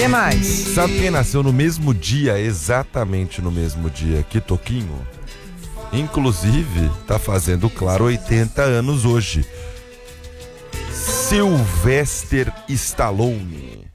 Que mais? Sabe quem nasceu no mesmo dia, exatamente no mesmo dia que Toquinho? Inclusive, tá fazendo, claro, 80 anos hoje. Sylvester Stallone.